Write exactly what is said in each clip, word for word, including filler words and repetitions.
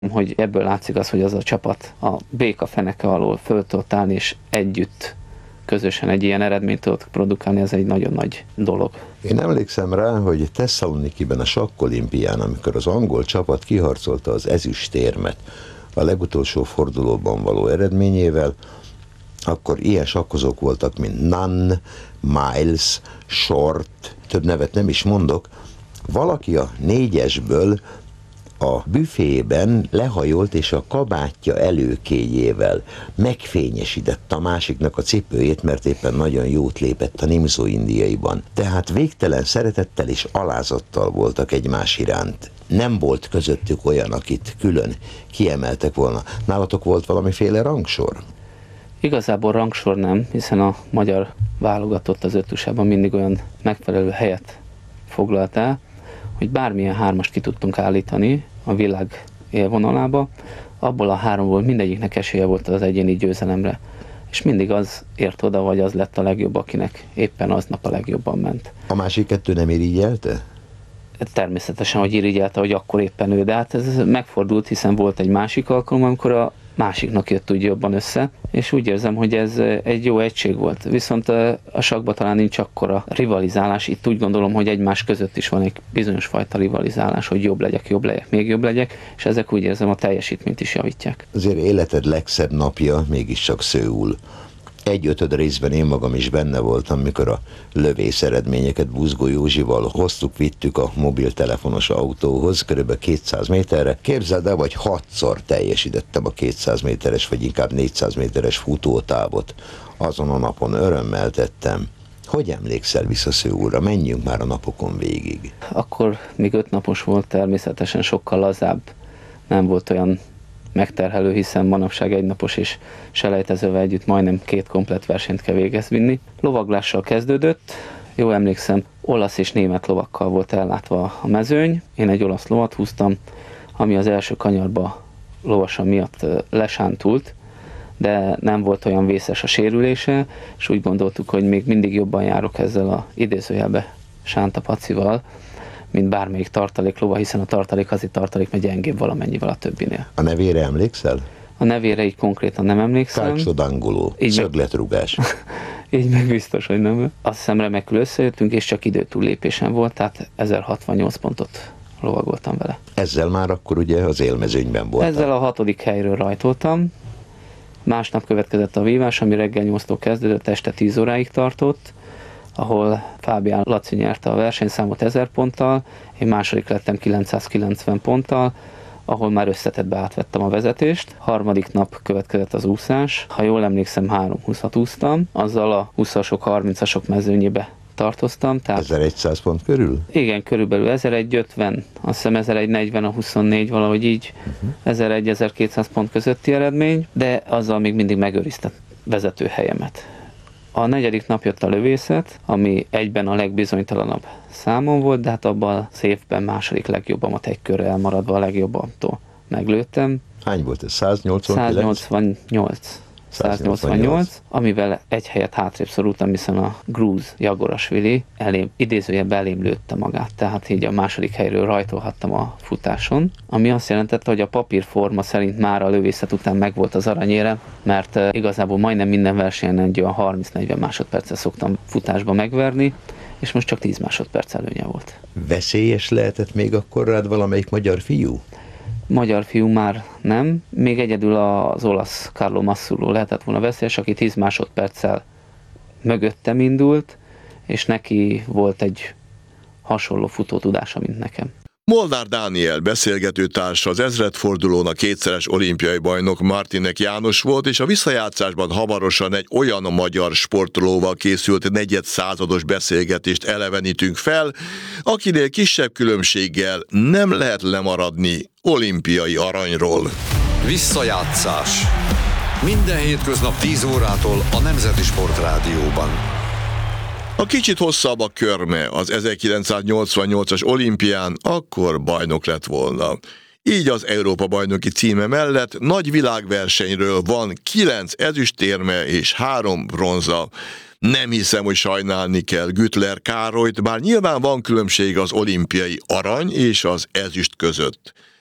hogy ebből látszik az, hogy az a csapat a béka feneke alól föl tudott állni, és együtt, közösen egy ilyen eredményt tudott produkálni, ez egy nagyon nagy dolog. Én emlékszem rá, hogy Tesszalonikiben a sakkolimpián, amikor az angol csapat kiharcolta az ezüstérmet a legutolsó fordulóban való eredményével, akkor ilyen sakkozók voltak, mint Nunn, Miles, Short, több nevet nem is mondok. Valaki a négyesből a büfében lehajolt, és a kabátja előkéjével megfényesítette a másiknak a cipőjét, mert éppen nagyon jót lépett a Nimzo-Indiaiban. Tehát végtelen szeretettel és alázattal voltak egymás iránt. Nem volt közöttük olyan, akit külön kiemeltek volna. Nálatok volt valamiféle rangsor? Igazából rangsor nem, hiszen a magyar válogatott az ötösában mindig olyan megfelelő helyet foglalt el, hogy bármilyen hármast ki tudtunk állítani a világ élvonalába, abból a háromból mindegyiknek esélye volt az egyéni győzelemre. És mindig az ért oda, vagy az lett a legjobb, akinek éppen aznap a legjobban ment. A másik kettő nem irigyelte? Természetesen, hogy irigyelte, hogy akkor éppen ő, de hát ez megfordult, hiszen volt egy másik alkalom, amikor a másiknak jött úgy jobban össze, és úgy érzem, hogy ez egy jó egység volt. Viszont a sakkban talán nincs akkora rivalizálás, itt úgy gondolom, hogy egymás között is van egy bizonyos fajta rivalizálás, hogy jobb legyek, jobb legyek, még jobb legyek, és ezek úgy érzem a teljesítményt is javítják. Azért életed legszebb napja mégiscsak Szöul. Egy ötöd részben én magam is benne voltam, mikor a lövész eredményeket Buzgó Józsival hoztuk, vittük a mobiltelefonos autóhoz, kb. kétszáz méterre. Képzeld el, vagy hatszor teljesítettem a kétszáz méteres, vagy inkább négyszáz méteres futótávot. Azon a napon örömmel tettem. Hogy emlékszel vissza Szöulra? Menjünk már a napokon végig. Akkor még öt napos volt, természetesen sokkal lazább, nem volt olyan megterhelő, hiszen manapság egynapos és selejtezővel együtt majdnem két komplett versenyt kell végezvinni. Lovaglással kezdődött, jól emlékszem, olasz és német lovakkal volt ellátva a mezőny. Én egy olasz lovat húztam, ami az első kanyarba lovasa miatt lesántult, de nem volt olyan vészes a sérülése, és úgy gondoltuk, hogy még mindig jobban járok ezzel a idézőjelbe sánta pacival, mint bármelyik tartalék lova, hiszen a tartalék azért tartalék, mert gyengébb valamennyivel a többinél. A nevére emlékszel? A nevére így konkrétan nem emlékszem. Calcio d'angolo, szögletrugás. Így meg biztos, hogy nem. Azt hiszem remekül összejöttünk, és csak időtúllépésen volt, tehát ezerhatvannyolc pontot lovagoltam vele. Ezzel már akkor ugye az élmezőnyben voltál. Ezzel a hatodik helyről rajtoltam. Másnap következett a vívás, ami reggel nyolctól kezdődött, este tíz óráig tartott, ahol Fábián Laci nyerte a versenyszámot ezer ponttal, én második lettem kilencszázkilencven ponttal, ahol már összetettbe átvettem a vezetést. Harmadik nap következett az úszás, ha jól emlékszem három húszat úsztam, azzal a húszasok, harmincasok mezőnyébe tartoztam. Tehát ezerszáz pont körül? Igen, körülbelül ezerszázötven, azt hiszem ezerszáznegyven a huszonnégy, valahogy így, uh-huh. ezerszáz-ezerkétszáz pont közötti eredmény, de azzal még mindig megőriztem vezető helyemet. A negyedik nap jött a lövészet, ami egyben a legbizonytalanabb számom volt, de hát abban az évben második legjobbamat egy körre elmaradva a legjobbamtól meglőttem. Hány volt ez? száznyolcvankilenc? száznyolcvannyolc. száznyolcvannyolc, amivel egy helyet hátrébb szorultam, hiszen a grúz Jagorasvili elém, idézőjebb elém lőtte magát, tehát így a második helyről rajtolhattam a futáson, ami azt jelentette, hogy a papírforma szerint már a lövészet után megvolt az aranyérem, mert uh, igazából majdnem minden versenyen egy olyan harminc-negyven másodperccel szoktam futásba megverni, és most csak tíz másodperc előnye volt. Veszélyes lehetett még akkor rád valamelyik magyar fiú? Magyar fiú már nem, még egyedül az olasz Carlo Massullo lehetett volna veszélyes, aki tíz másodperccel mögöttem indult, és neki volt egy hasonló futótudása, mint nekem. Molnár Dániel beszélgetőtársa az ezredfordulón a kétszeres olimpiai bajnok Martinek János volt, és a visszajátszásban hamarosan egy olyan magyar sportolóval készült negyed százados beszélgetést elevenítünk fel, akinél kisebb különbséggel nem lehet lemaradni olimpiai aranyról. Visszajátszás. Minden hétköznap tíz órától a Nemzeti Sportrádióban. A kicsit hosszabb a körme az ezerkilencszáznyolcvannyolcas olimpián, akkor bajnok lett volna. Így az Európa-bajnoki címe mellett nagy világversenyről van kilenc ezüstérme és három bronza. Nem hiszem, hogy sajnálni kell Güttler Károlyt, bár nyilván van különbség az olimpiai arany és az ezüst között.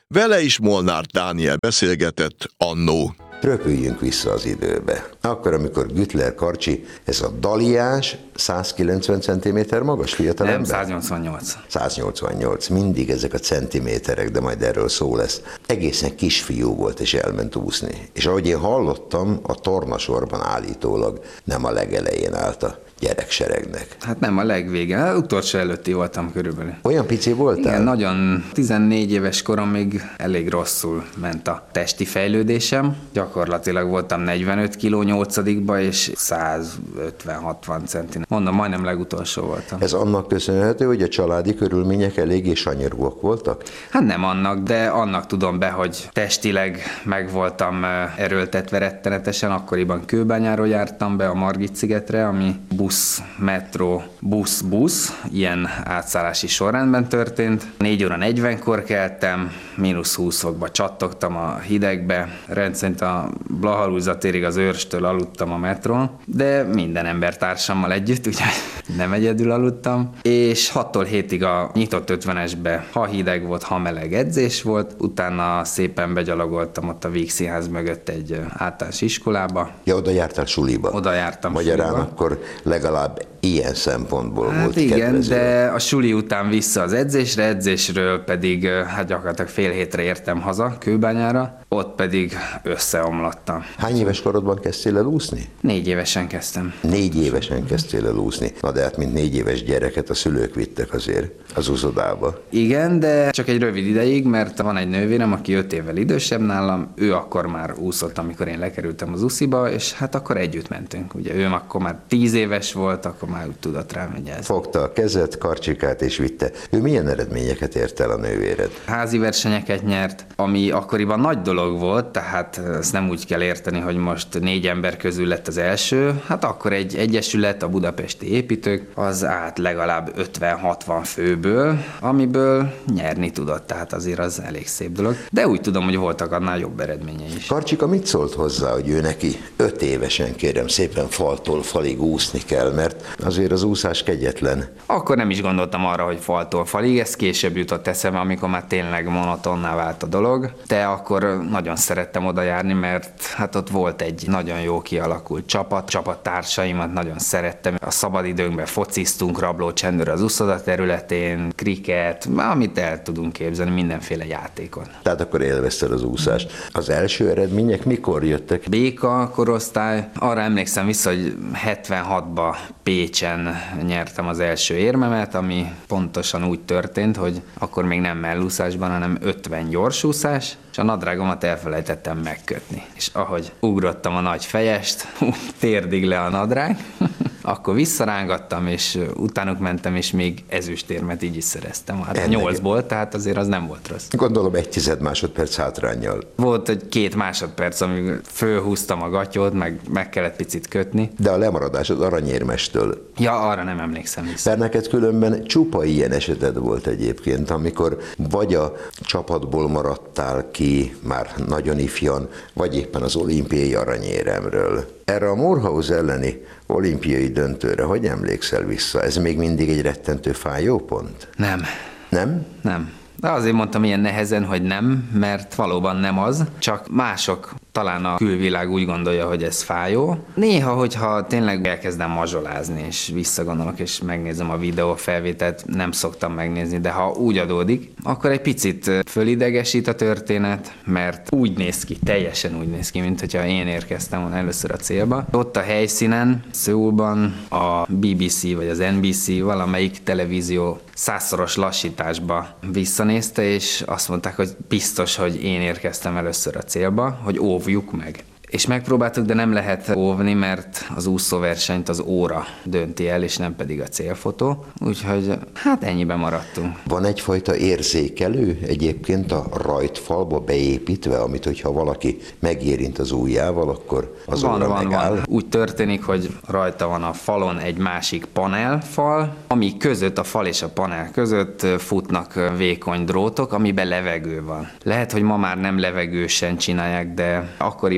Vele is Molnár Dániel beszélgetett annó. Röpüljünk vissza az időbe. Akkor, amikor Güttler Karcsi, ez a daliás, százkilencven centiméter magas fiatalember? Nem, száznyolcvannyolc. száznyolcvannyolc, mindig ezek a centiméterek, de majd erről szó lesz. Egészen kisfiú volt, és elment úszni. És ahogy én hallottam, a tornasorban állítólag nem a legelején állt a gyerekseregnek. Hát nem a legvége, utolsó előtti voltam körülbelül. Olyan pici voltál? Igen, nagyon. tizennégy éves koromig elég rosszul ment a testi fejlődésem. Gyakorlatilag voltam negyvenöt kiló nyolcadikba, és százötven-hatvan centi. Mondom, majdnem legutolsó voltam. Ez annak köszönhető, hogy a családi körülmények eléggé sanyarúak voltak? Hát nem annak, de annak tudom be, hogy testileg meg voltam erőltetve rettenetesen. Akkoriban Kőbányáról jártam be a Margit-szigetre, ami busz, metró, busz, busz, ilyen átszállási sorrendben történt. négy óra negyvenkor keltem, mínusz húsz fokba csattogtam a hidegbe, rendszerint a Blahalújza térig az Őrstől aludtam a metrón, de minden embertársammal együtt, úgyhogy nem egyedül aludtam, és hattól hétig a nyitott ötvenesbe, ha hideg volt, ha meleg edzés volt, utána szépen begyalogoltam ott a Víg Színház mögött egy általános iskolába. Ja, oda jártál suliba? Oda jártam Magyarán suliba. Akkor legalább ilyen szempontból Hát volt igen, kedvező. de a suli után vissza az edzésre, edzésről pedig hát gyakorlatilag fél hétre értem haza Kőbányára, ott pedig összeomlottam. Hány éves korodban kezdtél el úszni? Négy évesen kezdtem. Négy évesen kezdtél el úszni. Na de hát, mint négy éves gyereket a szülők vittek azért az úszodába. Igen, de csak egy rövid ideig, mert van egy nővérem, aki öt évvel idősebb nálam, ő akkor már úszott, amikor én lekerültem az usziba, és hát akkor együtt mentünk. Ugye ő akkor már tíz éves volt, akkor már úgy tudott rám vigyázni. Fogta a kezet, Karcsikát és vitte. Ő milyen eredményeket ért el a nővéred? Házi versenyeket nyert, ami akkoriban nagy dolog volt, tehát ezt nem úgy kell érteni, hogy most négy ember közül lett az első, hát akkor egy egyesület, a Budapesti Építők, az állt legalább ötven-hatvan főből, amiből nyerni tudott, tehát azért az elég szép dolog. De úgy tudom, hogy voltak annál jobb eredményei is. Karcsika mit szólt hozzá, hogy ő neki öt évesen, kérem szépen, faltól falig úszni kell, mert azért az úszás kegyetlen. Akkor nem is gondoltam arra, hogy faltól falig, ez később jutott eszembe, amikor már tényleg monotonná vált a dolog, de akkor nagyon szerettem oda járni, mert hát ott volt egy nagyon jó kialakult csapat, csapattársaimat nagyon szerettem. A szabadidőnkben fociztunk, rablócsendőr az uszoda területén, kriket, amit el tudunk képzelni, mindenféle játékon. Tehát akkor élvezted az úszást. Az első eredmények mikor jöttek? Béka korosztály, arra emlékszem vissza, hogy hetvenhatban Pécsen nyertem az első érmemet, ami pontosan úgy történt, hogy akkor még nem mellúszásban, hanem ötven gyorsúszás, és a nadrágomat elfelejtettem megkötni. És ahogy ugrottam a nagy fejest, térdig le a nadrág, akkor visszarángattam, és utánuk mentem, és még ezüstérmet így is szereztem. Hát nyolcból, tehát azért az nem volt rossz. Gondolom egy tized másodperc hátránnyal. Volt egy két másodperc, amíg fölhúztam a gatyót, meg meg kellett picit kötni. De a lemaradás az aranyérmestől. Ja, arra nem emlékszem vissza. Mert neked különben csupa ilyen eseted volt egyébként, amikor vagy a csapatból maradtál ki, már nagyon ifjan, vagy éppen az olimpiai aranyéremről. Erre a Moorhouse elleni olimpiai döntőre hogy emlékszel vissza? Ez még mindig egy rettentő fájó pont? Nem. Nem? Nem. De azért mondtam ilyen nehezen, hogy nem, mert valóban nem az, csak mások, talán a külvilág úgy gondolja, hogy ez fájó. Néha, hogyha tényleg elkezdem mazsolázni, és visszagondolok, és megnézem a videó felvételt, nem szoktam megnézni, de ha úgy adódik, akkor egy picit fölidegesít a történet, mert úgy néz ki, teljesen úgy néz ki, mint hogyha én érkeztem volna először a célba. Ott a helyszínen, Szöulban a bé bé cé vagy az en bé cé, valamelyik televízió százszoros lassításba visszanézte, és azt mondták, hogy biztos, hogy én érkeztem először a célba, hogy óvjuk meg. És megpróbáltuk, de nem lehet óvni, mert az úszóversenyt az óra dönti el, és nem pedig a célfotó. Úgyhogy hát ennyiben maradtunk. Van egyfajta érzékelő egyébként a rajtfalba beépítve, amit hogyha valaki megérint az ujjával, akkor az van, óra van, megáll? van. Úgy történik, hogy rajta van a falon egy másik panelfal, ami között, a fal és a panel között futnak vékony drótok, amiben levegő van. Lehet, hogy ma már nem levegősen csinálják, de akkoriban még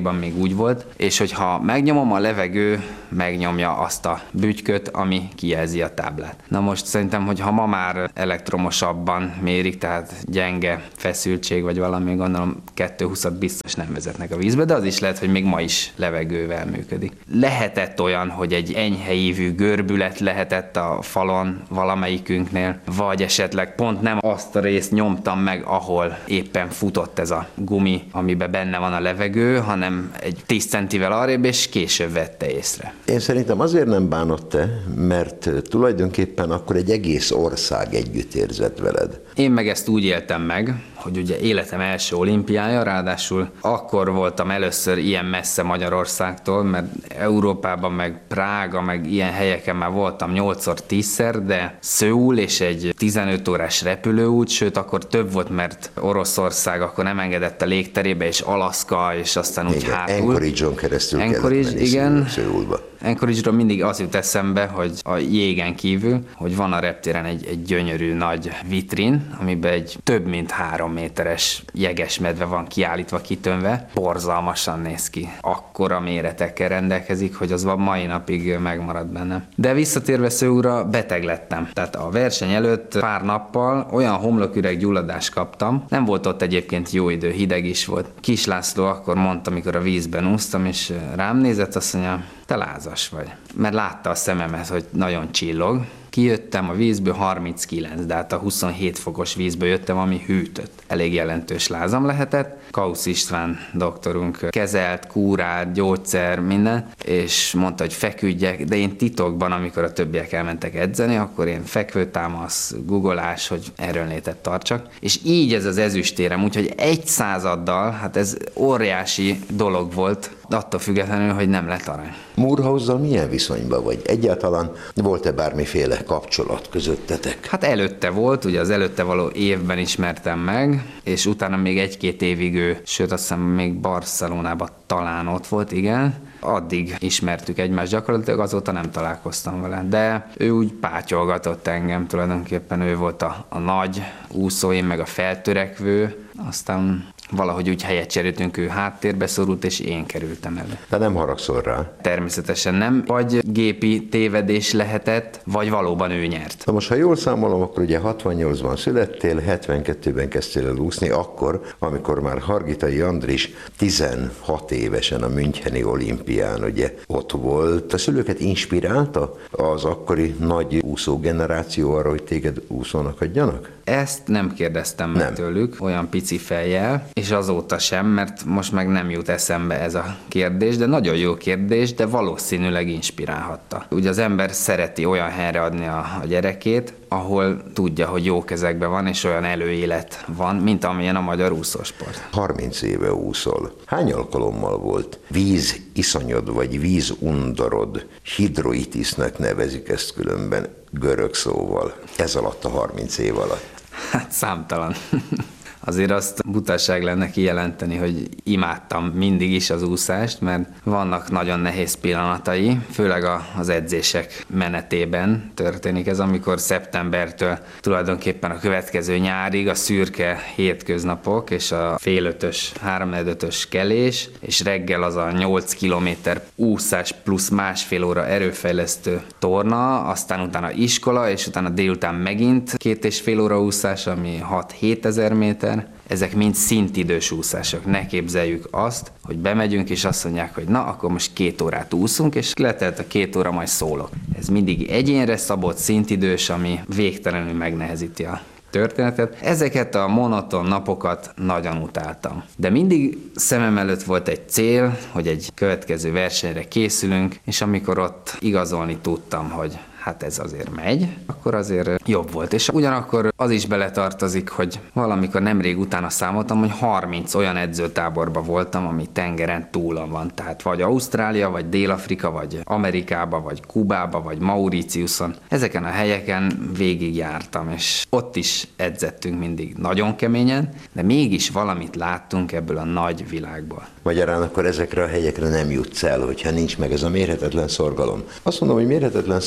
úgy volt, és hogyha megnyomom, a levegő megnyomja azt a bütyköt, ami kijelzi a táblát. Na most szerintem, hogy ha ma már elektromosabban mérik, tehát gyenge feszültség vagy valami, gondolom kettő húszat biztos nem vezetnek a vízbe, de az is lehet, hogy még ma is levegővel működik. Lehetett olyan, hogy egy enyhe ívű görbület lehetett a falon valamelyikünknél, vagy esetleg pont nem azt a részt nyomtam meg, ahol éppen futott ez a gumi, amiben benne van a levegő, hanem egy tíz centivel arrébb, és később vette észre. Én szerintem azért nem bánott te, mert tulajdonképpen akkor egy egész ország együtt érzett veled. Én meg ezt úgy éltem meg, hogy ugye életem első olimpiája, ráadásul akkor voltam először ilyen messze Magyarországtól, mert Európában, meg Prága, meg ilyen helyeken már voltam nyolcszor, tízszer, de Szöul és egy tizenöt órás repülőút, sőt akkor több volt, mert Oroszország akkor nem engedett a légterébe, és Alaszka, és aztán úgy igen, hátul. Anchorage-on keresztül Anchorage, kellett menni igen. Szöulba. Anchorage-ról mindig az jut eszembe, hogy a jégen kívül, hogy van a reptéren egy, egy gyönyörű nagy vitrin, amiben egy több mint három méteres jeges medve van kiállítva, kitönve, borzalmasan néz ki. Akkora méretekkel rendelkezik, hogy az mai napig megmarad bennem. De visszatérve Szöulra, beteg lettem. Tehát a verseny előtt pár nappal olyan homloküreg gyulladást kaptam, nem volt ott egyébként jó idő, hideg is volt. Kis László akkor mondta, amikor a vízben úsztam, és rám nézett, azt mondja, te lázas vagy. Mert látta a szememet, hogy nagyon csillog. Kijöttem a vízből harminckilenc, de hát a huszonhét fokos vízből jöttem, ami hűtött. Elég jelentős lázam lehetett. Kausz István doktorunk kezelt, kúrált, gyógyszer, minden, és mondta, hogy feküdjek, de én titokban, amikor a többiek elmentek edzeni, akkor én fekvőtámasz, googolás, hogy erőnlétet tartsak. És így ez az ezüstérem, úgyhogy egy századdal, hát ez óriási dolog volt, attól függetlenül, hogy nem lett arany. Murhaussal milyen viszonyban vagy? Egyáltalán volt-e bármiféle kapcsolat közöttetek? Hát előtte volt, ugye az előtte való évben ismertem meg, és utána még egy-két évig ő, sőt azt hiszem még Barcelonában talán ott volt, igen. Addig ismertük egymást gyakorlatilag, azóta nem találkoztam vele, de ő úgy pátyolgatott engem, tulajdonképpen ő volt a, a nagy úszó, én meg a feltörekvő, aztán valahogy úgy helyet cseréltünk, ő háttérbe szorult, és én kerültem elő. De nem haragszol rá? Természetesen nem. Vagy gépi tévedés lehetett, vagy valóban ő nyert. Na most, ha jól számolom, akkor ugye hatvannyolcban születtél, hetvenkettőben kezdtél el úszni, akkor, amikor már Hargitai Andris tizenhat évesen a Müncheni olimpián ugye ott volt. A szülőket inspirálta az akkori nagy úszó generáció arra, hogy téged úszónak adjanak? Ezt nem kérdeztem meg nem. tőlük, olyan pici fejjel, és azóta sem, mert most meg nem jut eszembe ez a kérdés, de nagyon jó kérdés, de valószínűleg inspirálhatta. Ugye az ember szereti olyan helyre adni a, a gyerekét, ahol tudja, hogy jó kezekben van, és olyan előélet van, mint amilyen a magyar úszósport. harminc éve úszol. Hány alkalommal volt víz iszonyod, vagy vízundorod, hidroitisnek nevezik ezt különben görög szóval, ez alatt a harminc év alatt? Hát számtalan. Azért azt butaság lenne kijelenteni, hogy imádtam mindig is az úszást, mert vannak nagyon nehéz pillanatai, főleg az edzések menetében történik ez, amikor szeptembertől tulajdonképpen a következő nyárig a szürke hétköznapok és a félötös, háromnegyedötös kelés, és reggel az a nyolc kilométer úszás plusz másfél óra erőfejlesztő torna, aztán utána iskola, és utána délután megint két és fél óra úszás, ami hat-hét ezer méter. Ezek mind szintidős úszások. Ne képzeljük azt, hogy bemegyünk, és azt mondják, hogy na, akkor most két órát úszunk, és letelt a két óra, majd szólok. Ez mindig egyénre szabott, szintidős, ami végtelenül megnehezíti a történetet. Ezeket a monoton napokat nagyon utáltam. De mindig szemem előtt volt egy cél, hogy egy következő versenyre készülünk, és amikor ott igazolni tudtam, hogy hát ez azért megy, akkor azért jobb volt. És ugyanakkor az is beletartozik, hogy valamikor nemrég utána számoltam, hogy harminc olyan edzőtáborban voltam, ami tengeren túlon van. Tehát vagy Ausztrália, vagy Dél-Afrika, vagy Amerikába, vagy Kubába, vagy Mauritiuson. Ezeken a helyeken végig jártam, és ott is edzettünk mindig nagyon keményen, de mégis valamit láttunk ebből a nagy világból. Magyarán akkor ezekre a helyekre nem jutsz el, hogyha nincs meg ez a mérhetetlen szorgalom. Azt mondom, hogy mérhetetlen szorgalom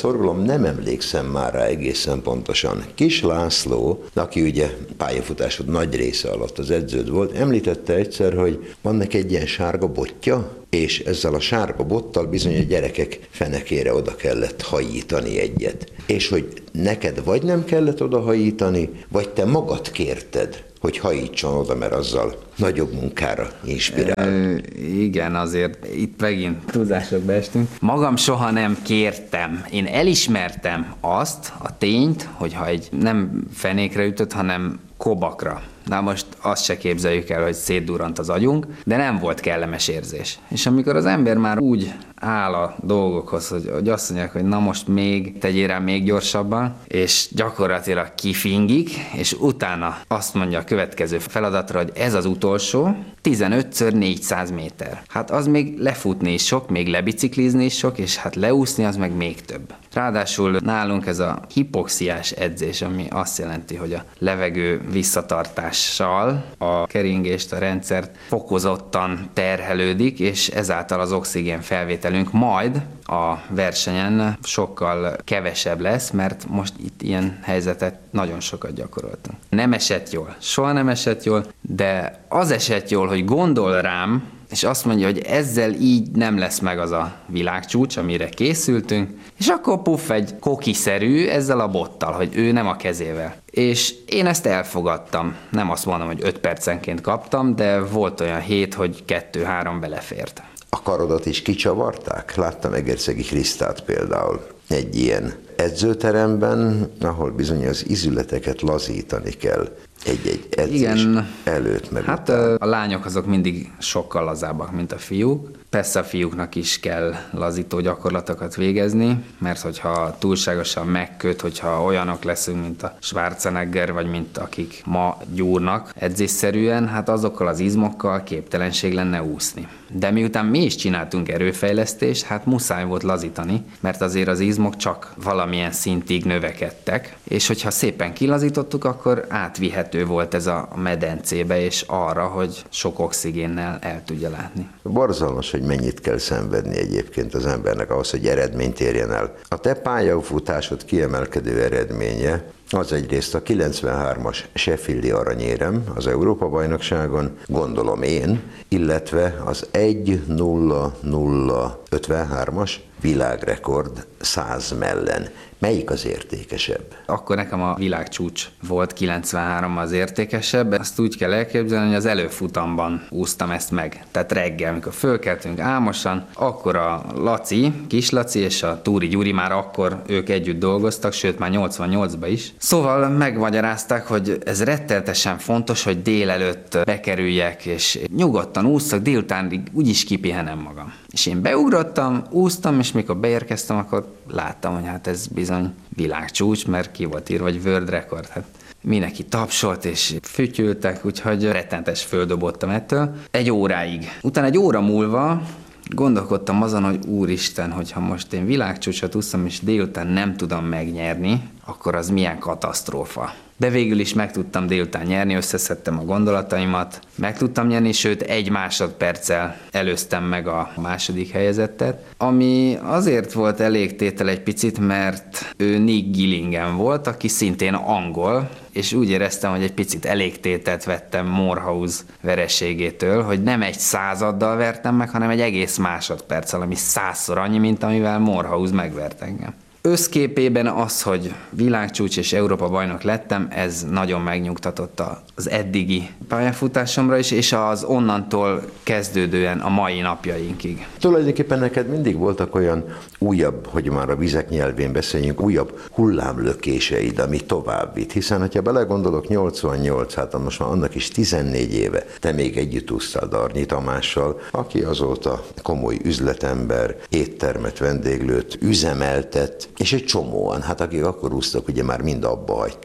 nem emlékszem már rá egészen pontosan. Kis László, aki ugye pályafutásod nagy része alatt az edződ volt, említette egyszer, hogy van neki egy ilyen sárga botja, és ezzel a sárga bottal bizony a gyerekek fenekére oda kellett hajítani egyet. És hogy neked vagy nem kellett oda hajítani, vagy te magad kérted, hogy hajítson oda, mert azzal nagyobb munkára inspirál. Ö, igen, azért itt megint túlzásokba estünk. Magam soha nem kértem. Én elismertem azt a tényt, hogyha egy nem fenékre ütött, hanem kobakra. Na most azt se képzeljük el, hogy szétdurrant az agyunk, de nem volt kellemes érzés. És amikor az ember már úgy áll a dolgokhoz, hogy, hogy azt mondják, hogy na most még tegyél rá még gyorsabban, és gyakorlatilag kifingik, és utána azt mondja a következő feladatra, hogy ez az utolsó, tizenötször négyszáz méter. Hát az még lefutni is sok, még lebiciklizni is sok, és hát leúszni az meg még több. Ráadásul nálunk ez a hipoxiás edzés, ami azt jelenti, hogy a levegő visszatartással a keringést, a rendszert fokozottan terhelődik, és ezáltal az oxigén felvételünk majd a versenyen sokkal kevesebb lesz, mert most itt ilyen helyzetet nagyon sokat gyakoroltunk. Nem esett jól, soha nem esett jól, de az esett jól, hogy gondol rám, és azt mondja, hogy ezzel így nem lesz meg az a világcsúcs, amire készültünk, és akkor puff egy kokiszerű ezzel a bottal, hogy ő nem a kezével. És én ezt elfogadtam. Nem azt mondom, hogy öt percenként kaptam, de volt olyan hét, hogy kettő-három belefért. A karodat is kicsavarták? Láttam Egerszegi Krisztát például egy ilyen edzőteremben, ahol bizony az izületeket lazítani kell egy-egy edzés Igen. előtt meg Hát után. a lányok azok mindig sokkal lazábbak, mint a fiúk. Persze a fiúknak is kell lazító gyakorlatokat végezni, mert hogyha túlságosan megköt, hogyha olyanok leszünk, mint a Schwarzenegger, vagy mint akik ma gyúrnak edzésszerűen, hát azokkal az izmokkal képtelenség lenne úszni. De miután mi is csináltunk erőfejlesztést, hát muszáj volt lazítani, mert azért az izmok csak valamilyen szintig növekedtek, és hogyha szépen kilazítottuk, akkor átvihető volt ez a medencébe, és arra, hogy sok oxigénnel el tudja látni. Borzalmas, hogy mennyit kell szenvedni egyébként az embernek ahhoz, hogy eredményt érjen el. A te pályafutásod kiemelkedő eredménye az egyrészt a kilencvenhármas Sheffieldi aranyérem az Európa-bajnokságon, gondolom én, illetve az egy nulla nulla ötvenhármas világrekord száz mellen. Melyik az értékesebb? Akkor nekem a világcsúcs volt, kilencvenhárom az értékesebb. Azt úgy kell elképzelni, hogy az előfutamban úsztam ezt meg. Tehát reggel, amikor fölkeltünk álmosan, akkor a Laci, Kis Laci és a Túri Gyuri már akkor ők együtt dolgoztak, sőt már nyolcvannyolcban is. Szóval megmagyarázták, hogy ez rettenetesen fontos, hogy délelőtt bekerüljek, és nyugodtan úsztak, délutánig úgyis kipihenem magam. És én beugrottam, úsztam, és mikor beérkeztem, akkor láttam, hogy hát ez bizony világcsúcs, mert ki volt írva, vagy world record. Hát mindenki tapsolt, és fütyültek, úgyhogy rettenetes földobottam ettől. Egy óráig. Utána egy óra múlva gondolkodtam azon, hogy úristen, hogyha most én világcsúcsot úszom, és délután nem tudom megnyerni, akkor az milyen katasztrófa. De végül is meg tudtam délután nyerni, összeszedtem a gondolataimat, meg tudtam nyerni, sőt egy másodperccel előztem meg a második helyezettet, ami azért volt elégtétel egy picit, mert ő Nick Gillingen volt, aki szintén angol, és úgy éreztem, hogy egy picit elégtételt vettem Moorhouse vereségétől, hogy nem egy századdal vertem meg, hanem egy egész másodperccel, ami százszor annyi, mint amivel Moorhouse megvert engem. Összképében az, hogy világcsúcs és Európa bajnok lettem, ez nagyon megnyugtatott az eddigi pályafutásomra is, és az onnantól kezdődően a mai napjainkig. Tulajdonképpen neked mindig voltak olyan újabb, hogy már a vizek nyelvén beszéljünk, újabb hullámlökéseid, ami tovább vitt. Hiszen, ha belegondolok, nyolcvannyolc, hát most már annak is tizennégy éve, te még együtt úsztál Darnyi Tamással, aki azóta komoly üzletember, éttermet, vendéglőt üzemeltet, és egy csomóan, hát akik akkor úsztak, ugye már mind abba hagyták.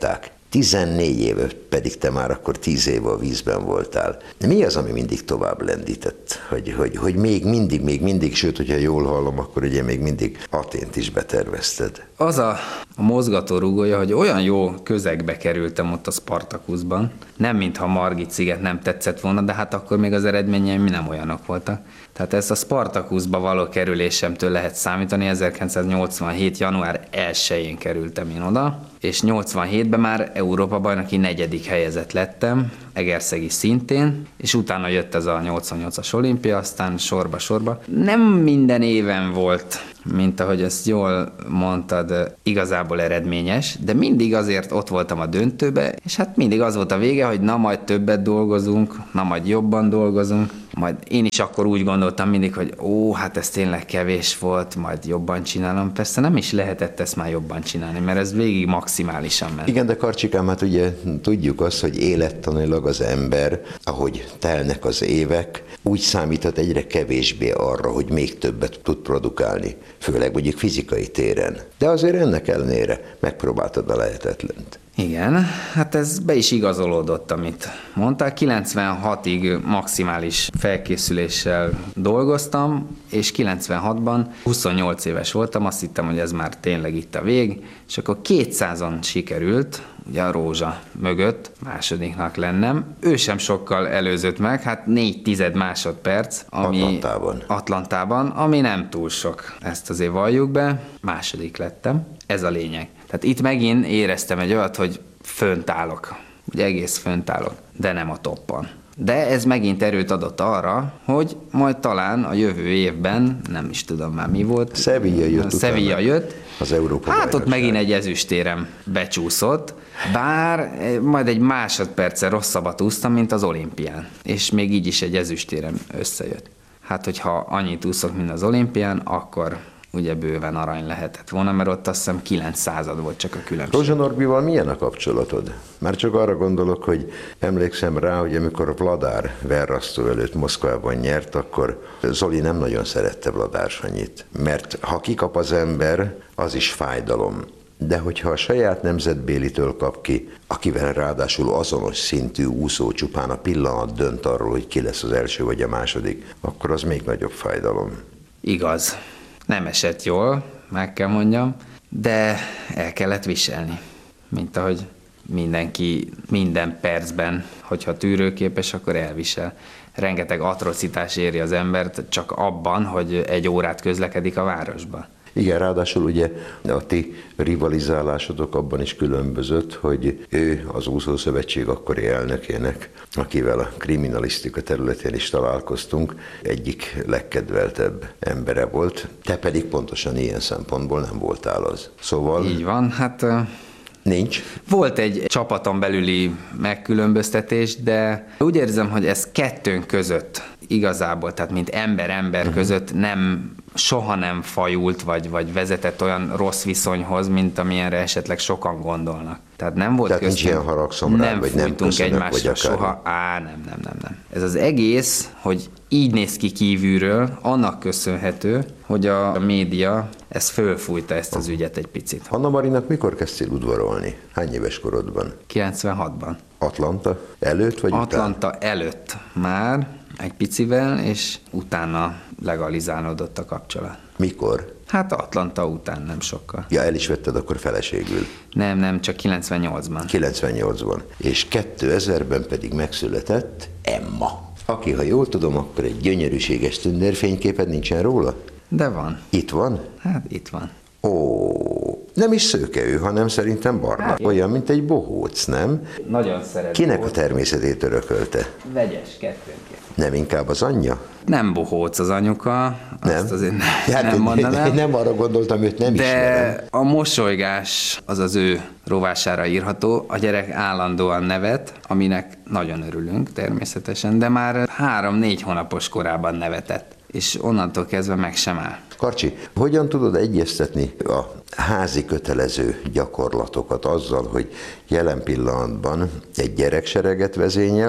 tizennégy éve, pedig te már akkor tíz éve a vízben voltál. Mi az, ami mindig tovább lendített? Hogy, hogy, hogy még mindig, még mindig, sőt, hogyha jól hallom, akkor ugye még mindig Athént is betervezted. Az a, a mozgatórugója, hogy olyan jó közegbe kerültem ott a Spartakuszban, nem mintha Margit sziget nem tetszett volna, de hát akkor még az eredményeim nem olyanok voltak. Tehát ezt a Spartakuszba való kerülésemtől lehet számítani, ezerkilencszáznyolcvanhét. január elsején kerültem én oda, és nyolcvanhétben már Európa-bajnoki negyedik helyezett lettem, Egerszegi szintén, és utána jött ez a nyolcvannyolcas olimpia, aztán sorba-sorba. Nem minden éven volt, mint ahogy ezt jól mondtad, igazából eredményes, de mindig azért ott voltam a döntőbe, és hát mindig az volt a vége, hogy na majd többet dolgozunk, na majd jobban dolgozunk, majd én is akkor úgy gondoltam mindig, hogy ó, hát ez tényleg kevés volt, majd jobban csinálom. Persze nem is lehetett ezt már jobban csinálni, mert ez végig maximálisan ment. Igen, de Karcsikám, hát ugye tudjuk azt, hogy élettanilag az ember, ahogy telnek az évek, úgy számíthat egyre kevésbé arra, hogy még többet tud produkálni, főleg mondjuk fizikai téren. De azért ennek ellenére megpróbáltad a lehetetlent. Igen, hát ez be is igazolódott, amit mondtál. kilencvenhatig maximális felkészüléssel dolgoztam, és kilencvenhatban huszonnyolc éves voltam, azt hittem, hogy ez már tényleg itt a vég, és akkor kétszázon sikerült, ugye a Rózsa mögött másodiknak lennem. Ő sem sokkal előzött meg, hát négy tized másodperc, ami Atlantában. Atlantában, ami nem túl sok, ezt azért valljuk be, második lettem, ez a lényeg. Tehát itt megint éreztem egy olyat, hogy fönt állok, ugye egész fönt állok, de nem a toppon. De ez megint erőt adott arra, hogy majd talán a jövő évben, nem is tudom már mi volt. Sevilla jött. Sevilla jött. Az Európa Hát ott megint egy ezüstérem becsúszott, bár majd egy másodperccel rosszabbat úsztam, mint az olimpián. És még így is egy ezüstérem összejött. Hát, hogyha annyit úszok, mint az olimpián, akkor ugye bőven arany lehetett volna, mert ott azt hiszem kilenc század volt csak a különbség. Rózsa Norbival milyen a kapcsolatod? Már csak arra gondolok, hogy emlékszem rá, hogy amikor Vladár Verrasztó előtt Moszkvában nyert, akkor Zoli nem nagyon szerette Vladár Sanyit, mert ha kikap az ember, az is fájdalom. De hogyha a saját nemzetbélitől kap ki, akivel ráadásul azonos szintű úszó, csupán a pillanat dönt arról, hogy ki lesz az első vagy a második, akkor az még nagyobb fájdalom. Igaz. Nem esett jól, meg kell mondjam, de el kellett viselni. Mint ahogy mindenki minden percben, hogyha tűrőképes, akkor elvisel. Rengeteg atrocitás éri az embert csak abban, hogy egy órát közlekedik a városban. Igen, ráadásul ugye a ti rivalizálásotok abban is különbözött, hogy ő az úszószövetség akkori elnökének, akivel a kriminalisztika területén is találkoztunk, egyik legkedveltebb embere volt, te pedig pontosan ilyen szempontból nem voltál az. Szóval... Így van, hát... Nincs. Volt egy csapaton belüli megkülönböztetés, de úgy érzem, hogy ez kettőnk között igazából, tehát mint ember-ember uh-huh. között nem, soha nem fajult, vagy, vagy vezetett olyan rossz viszonyhoz, mint amilyenre esetleg sokan gondolnak. Tehát nem volt Tehát köztünk, nincs ilyen haragszom rád, nem vagy nem fújtunk egymásra soha. Á, nem, nem, nem, nem. Ez az egész, hogy így néz ki kívülről, annak köszönhető, hogy a média ezt fölfújta ezt az ügyet egy picit. Anna Marinak mikor kezdtél udvarolni? Hány éves korodban? kilencvenhatban. Atlanta előtt vagy Atlanta után? előtt már egy picivel, és utána legalizálódott a kapcsolat. Mikor? Hát Atlanta után nem sokkal. Ja, el is vetted akkor feleségül. Nem, nem, csak kilencvennyolcban. kilencvennyolcban. És kétezerben pedig megszületett Emma, aki, ha jól tudom, akkor egy gyönyörűséges tündérfényképed, nincsen róla? De van. Itt van? Hát itt van. Ó, nem is szőke ő, hanem szerintem barna. Hát, olyan, mint egy bohóc, nem? Nagyon szeret. Kinek a természetét örökölte? Vegyes, kettőnként. Nem inkább az anyja? Nem bohóc az anyuka, Nem? azt azért nem, Hát, nem mondanám. Nem arra gondoltam, őt nem de ismerem. De a mosolygás az az ő rovására írható. A gyerek állandóan nevet, aminek nagyon örülünk természetesen, de már három-négy hónapos korában nevetett, és onnantól kezdve meg sem áll. Karcsi, hogyan tudod egyeztetni a házi kötelező gyakorlatokat azzal, hogy jelen pillanatban egy gyereksereget vezényelsz,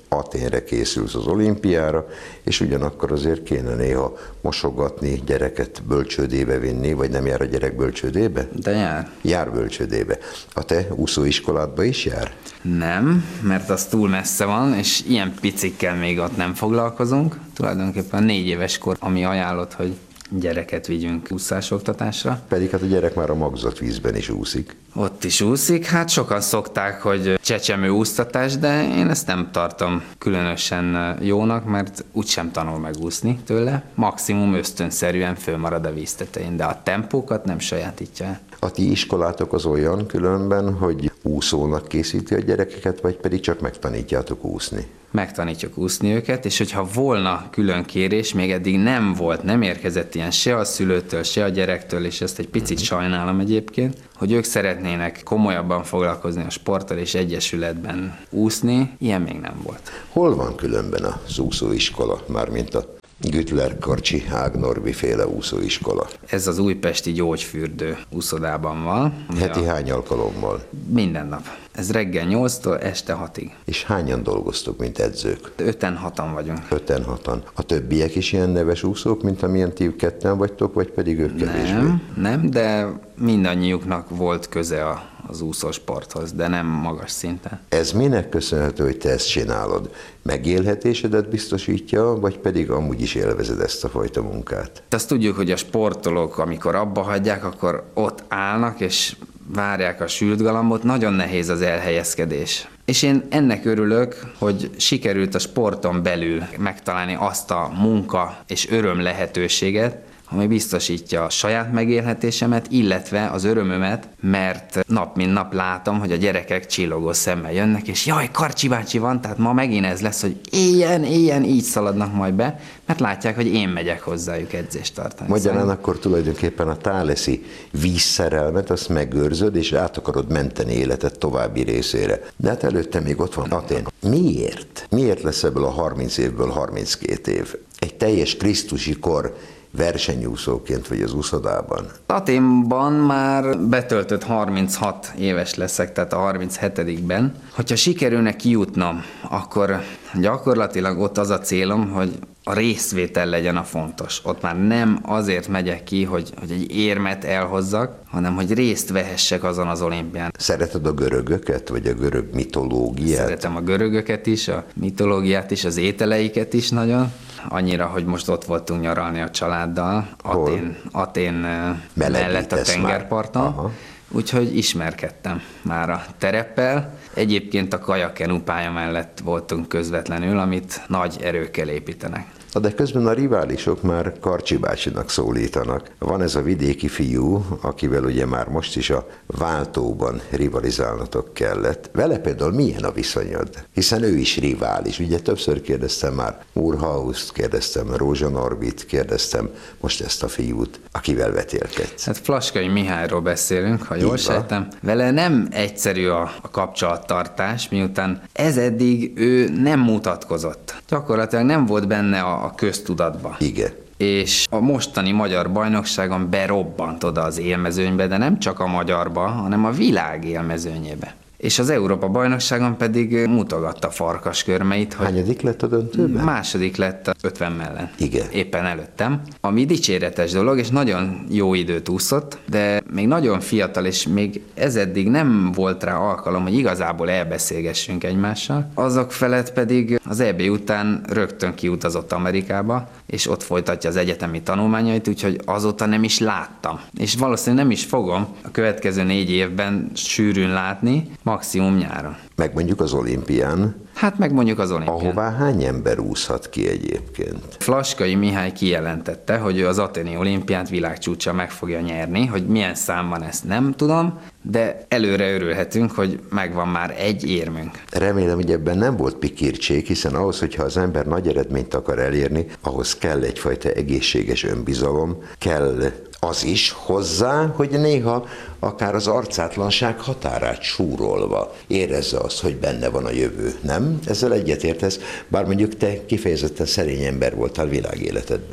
Athénre készülsz az olimpiára, és ugyanakkor azért kéne néha mosogatni, gyereket bölcsődébe vinni, vagy nem jár a gyerek bölcsődébe? De jár. Jár bölcsődébe. A te úszóiskoládba is jár? Nem, mert az túl messze van, és ilyen picikkel még ott nem foglalkozunk. Tulajdonképpen négy éves kor, ami ajánlott, hogy gyereket vigyünk úszásoktatásra. Pedig hát a gyerek már a magzott vízben is úszik. Ott is úszik, hát sokan szokták, hogy csecsemő úsztatás, de én ezt nem tartom különösen jónak, mert úgysem tanul megúszni tőle. Maximum ösztönszerűen fölmarad a víztetején, de a tempókat nem sajátítja el. A ti iskolátok az olyan különben, hogy úszónak készíti a gyerekeket, vagy pedig csak megtanítjátok úszni? Megtanítjuk úszni őket, és hogyha volna külön kérés, még eddig nem volt, nem érkezett ilyen se a szülőtől, se a gyerektől, és ezt egy picit uh-huh. sajnálom egyébként, hogy ők szeretnének komolyabban foglalkozni a sporttal és egyesületben úszni, ilyen még nem volt. Hol van különben az úszóiskola, mármint a Güttler Karcsi Ágnorbi féle úszóiskola? Ez az újpesti gyógyfürdő úszodában van. Heti hány alkalommal? Minden nap. Ez reggel nyolctól este hatig. És hányan dolgoztok, mint edzők? Öten, hatan vagyunk. Öten, hatan. A többiek is ilyen neves úszók, mint amilyen ti ketten vagytok, vagy pedig ők kevésbé? Nem, nem, de mindannyiuknak volt köze a, az úszósporthoz, de nem magas szinten. Ez minek köszönhető, hogy te ezt csinálod? Megélhetésedet biztosítja, vagy pedig amúgy is élvezed ezt a fajta munkát? Azt tudjuk, hogy a sportolók, amikor abba hagyják, akkor ott állnak, és várják a sült galambot, nagyon nehéz az elhelyezkedés. És én ennek örülök, hogy sikerült a sporton belül megtalálni azt a munka és öröm lehetőséget, ami biztosítja a saját megélhetésemet, illetve az örömömet, mert nap mint nap látom, hogy a gyerekek csillogó szemmel jönnek, és jaj, Karcsi bácsi van, tehát ma megint ez lesz, hogy éljen, éljen, így szaladnak majd be, mert látják, hogy én megyek hozzájuk edzést tartani. Magyarán szóval... akkor tulajdonképpen a táleszi vízszerelmet, azt megőrzöd, és át akarod menteni életed további részére. De hát előtte még ott van Atén. Miért? Miért lesz ebből a harminc évből harminckét év? Egy teljes krisztusi kor versenyúszóként vagy az úszodában? Athénban már betöltött harminchat éves leszek, tehát a harminchetedikben. Hogyha sikerülne kijutnom, akkor gyakorlatilag ott az a célom, hogy a részvétel legyen a fontos. Ott már nem azért megyek ki, hogy, hogy egy érmet elhozzak, hanem hogy részt vehessek azon az olimpián. Szereted a görögöket, vagy a görög mitológiát? Szeretem a görögöket is, a mitológiát is, az ételeiket is nagyon. Annyira, hogy most ott voltunk nyaralni a családdal, Atén, Atén mellett a tengerparton. Úgyhogy ismerkedtem már a tereppel. Egyébként a kajakenu pálya mellett voltunk közvetlenül, amit nagy erőkkel építenek. De közben a riválisok már Karcsi bácsinak szólítanak. Van ez a vidéki fiú, akivel ugye már most is a váltóban rivalizálnatok kellett. Vele például milyen a viszonyod? Hiszen ő is rivális. Ugye többször kérdeztem már Murhauszt, kérdeztem Rózsa Norbit, kérdeztem most ezt a fiút, akivel vetélkedsz. Hát Flaskai Mihályról beszélünk, ha jól sejtem. Vele nem egyszerű a, a kapcsolattartás, miután ez eddig ő nem mutatkozott. Gyakorlatilag nem volt benne a a köztudatba. Igen. És a mostani magyar bajnokságon berobbant oda az élmezőnybe, de nem csak a magyarba, hanem a világ élmezőnyébe. És az Európa bajnokságon pedig mutogatta farkaskörmeit. Hányadik lett a döntőben? Második lett a ötven mellett. Igen. Éppen előttem. Ami dicséretes dolog, és nagyon jó időt úszott, de még nagyon fiatal, és még ez eddig nem volt rá alkalom, hogy igazából elbeszélgessünk egymással. Azok felett pedig az é bé után rögtön kiutazott Amerikába, és ott folytatja az egyetemi tanulmányait, úgyhogy azóta nem is láttam. És valószínűleg nem is fogom a következő négy évben sűrűn látni, maximum nyáron. Meg mondjuk az olimpián. Hát meg mondjuk az olimpián. Ahová hány ember úszhat ki egyébként? Flaskai Mihály kijelentette, hogy ő az athéni olimpiát világcsúccsal meg fogja nyerni, hogy milyen számban ezt nem tudom, de előre örülhetünk, hogy megvan már egy érmünk. Remélem, hogy ebben nem volt pikirtség, hiszen ahhoz, hogyha az ember nagy eredményt akar elérni, ahhoz kell egyfajta egészséges önbizalom, kell az is hozzá, hogy néha akár az arcátlanság határát súrolva érezze azt, hogy benne van a jövő. Nem? Ezzel egyetértesz, bár mondjuk te kifejezetten szerény ember voltál világéletedben.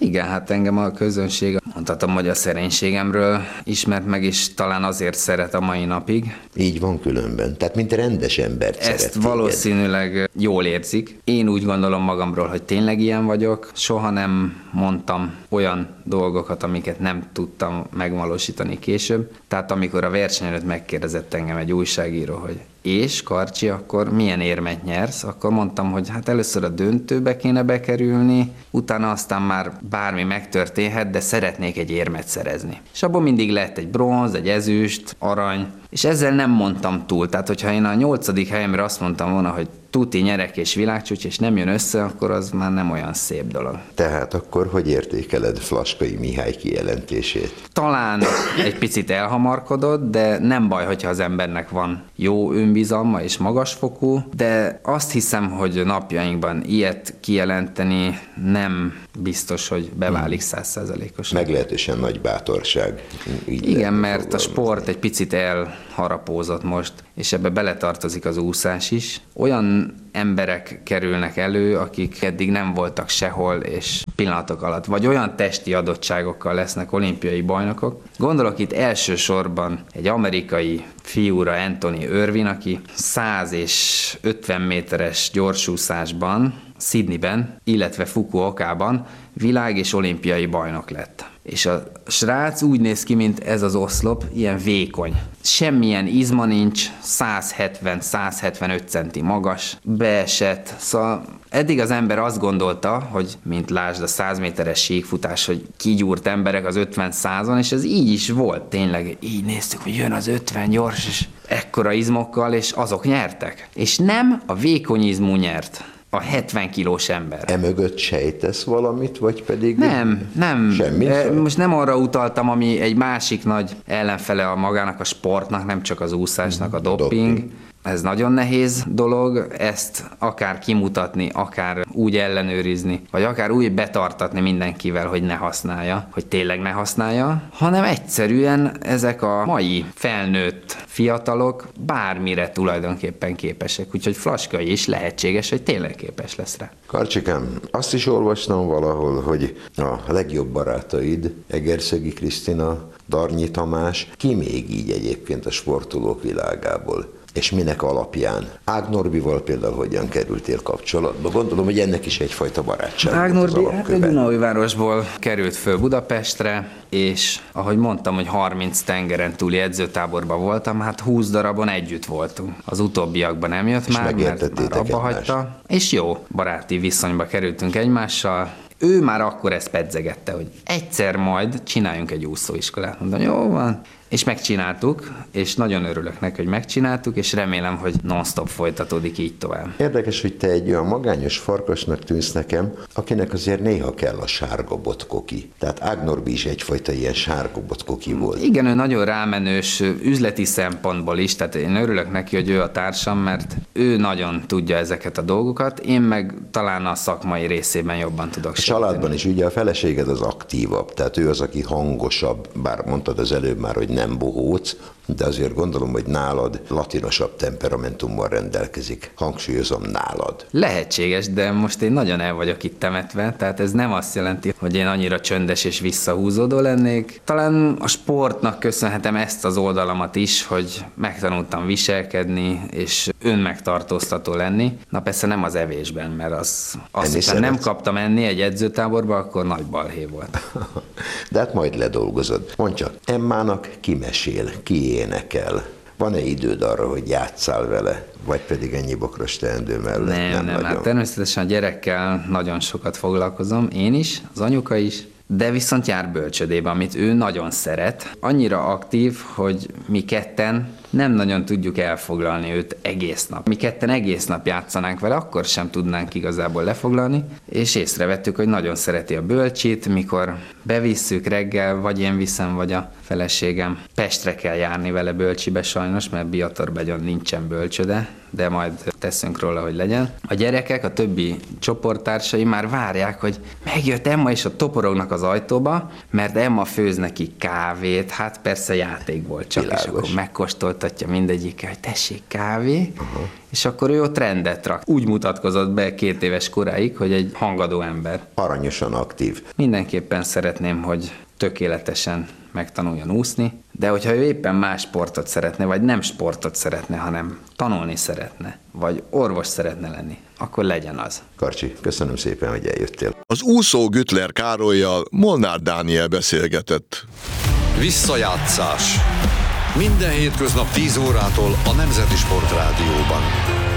Igen, hát engem a közönség, mondhatom, hogy a szerénységemről ismert meg, és talán azért szeret a mai napig. Így van különben. Tehát mint rendes embert Ezt szeret valószínűleg jól érzik. Én úgy gondolom magamról, hogy tényleg ilyen vagyok. Soha nem mondtam olyan dolgokat, amiket nem tudtam megvalósítani később. Tehát amikor a verseny előtt megkérdezett engem egy újságíró, hogy és Karcsi, akkor milyen érmet nyersz? Akkor mondtam, hogy hát először a döntőbe kéne bekerülni, utána aztán már bármi megtörténhet, de szeretnék egy érmet szerezni. És abból mindig lett egy bronz, egy ezüst, arany, és ezzel nem mondtam túl. Tehát, hogyha én a nyolcadik helyemre azt mondtam volna, hogy tuti nyerek és világcsúcs, és nem jön össze, akkor az már nem olyan szép dolog. Tehát akkor hogy értékeled Flaskai Mihály kijelentését? Talán egy picit elhamarkodott, de nem baj, hogyha az embernek van jó önbizalma és magasfokú, de azt hiszem, hogy napjainkban ilyet kijelenteni nem biztos, hogy beválik száz százalékosan. Meglehetősen nagy bátorság. Így Igen, mert a sport egy picit elharapózott most, és ebbe beletartozik az úszás is. Olyan emberek kerülnek elő, akik eddig nem voltak sehol, és pillanatok alatt, vagy olyan testi adottságokkal lesznek olimpiai bajnokok. Gondolok itt elsősorban egy amerikai fiúra, Anthony Irwin, aki száz és ötven méteres gyorsúszásban, Sydneyben, illetve Fukuokában világ- és olimpiai bajnok lett. És a srác úgy néz ki, mint ez az oszlop, ilyen vékony. Semmilyen izma nincs, száz hetven száz hetvenöt centi magas, beesett. Szóval eddig az ember azt gondolta, hogy mint lásd a száz méteres síkfutás, hogy kigyúrt emberek az ötven százon, és ez így is volt tényleg. Így néztük, hogy jön az ötven gyors, és ekkora izmokkal, és azok nyertek. És nem a vékony izmú nyert. A hetven kilós ember. Emögött sejtesz valamit, vagy pedig... Nem, nem. Semmi? E, most nem arra utaltam, ami egy másik nagy ellenfele a magának, a sportnak, nem csak az úszásnak, a doping. doping. Ez nagyon nehéz dolog, ezt akár kimutatni, akár úgy ellenőrizni, vagy akár úgy betartatni mindenkivel, hogy ne használja, hogy tényleg ne használja, hanem egyszerűen ezek a mai felnőtt fiatalok bármire tulajdonképpen képesek, úgyhogy Flaskai is lehetséges, hogy tényleg képes lesz rá. Karcsikám, azt is olvastam valahol, hogy a legjobb barátaid, Egerszegi Krisztina, Darnyi Tamás, ki még így egyébként a sportolók világából? És minek alapján? Ág Norbival például hogyan kerültél kapcsolatba? Gondolom, hogy ennek is egyfajta barátság. Ág volt az Norbi, hát alapköve. Dunaújvárosból került föl Budapestre, és ahogy mondtam, hogy harminc tengeren túli edzőtáborban voltam, hát húsz darabon együtt voltunk. Az utóbbiakban nem jött És már, mert már megértettétek abba egymást. hagyta. És jó baráti viszonyba kerültünk egymással. Ő már akkor ezt pedzegette, hogy egyszer majd csináljunk egy úszóiskolát. Mondom, jó van. És megcsináltuk, és nagyon örülök neki, hogy megcsináltuk, és remélem, hogy non-stop folytatódik így tovább. Érdekes, hogy te egy olyan magányos farkasnak tűnsz nekem, akinek azért néha kell a sárga botkoki. Tehát Ág Norbi is egyfajta ilyen sárga botkoki volt. Igen, ő nagyon rámenős üzleti szempontból is, tehát én örülök neki, hogy ő a társam, mert ő nagyon tudja ezeket a dolgokat, én meg talán a szakmai részében jobban tudok A családban is ugye a feleséged az aktívabb, tehát ő az, aki hangosabb, bár mondtad az előbb már, hogy nem bohóc, de azért gondolom, hogy nálad latinosabb temperamentummal rendelkezik. Hangsúlyozom, nálad. Lehetséges, de most én nagyon el vagyok itt temetve, tehát ez nem azt jelenti, hogy én annyira csöndes és visszahúzódó lennék. Talán a sportnak köszönhetem ezt az oldalamat is, hogy megtanultam viselkedni, és önmegtartóztató lenni. Na persze nem az evésben, mert az, azt, ha nem kaptam enni egy edzőtáborba, akkor nagy balhé volt. De hát majd ledolgozod. Mondd csak, Emmának ki mesél, ki énekel? Van-e időd arra, hogy játsszál vele? Vagy pedig ennyi bokros teendő mellett? Nem, nem, nem hát természetesen a gyerekkel nagyon sokat foglalkozom, én is, az anyuka is, de viszont jár bölcsödébe, amit ő nagyon szeret. Annyira aktív, hogy mi ketten nem nagyon tudjuk elfoglalni őt egész nap. Mi ketten egész nap játszanánk vele, akkor sem tudnánk igazából lefoglalni, és észrevettük, hogy nagyon szereti a bölcsit, mikor bevisszük reggel, vagy én viszem, vagy a feleségem. Pestre kell járni vele bölcsibe sajnos, mert Biatorbegyon nincsen bölcsöde, de majd teszünk róla, hogy legyen. A gyerekek, a többi csoporttársai már várják, hogy megjött Emma, és a toporognak az ajtóba, mert Emma főz neki kávét, hát persze játék volt csak, Világos. és akkor megkóstolta folytatja mindegyikkel, hogy tessék kávé, uh-huh. és akkor ő ott rendet rak. Úgy mutatkozott be két éves koráig, hogy egy hangadó ember. Aranyosan aktív. Mindenképpen szeretném, hogy tökéletesen megtanuljon úszni, de hogyha ő éppen más sportot szeretne, vagy nem sportot szeretne, hanem tanulni szeretne, vagy orvos szeretne lenni, akkor legyen az. Karcsi, köszönöm szépen, hogy eljöttél. Az úszó Güttler Károlyjal Molnár Dániel beszélgetett. Visszajátszás. Minden hétköznap tíz órától a Nemzeti Sportrádióban.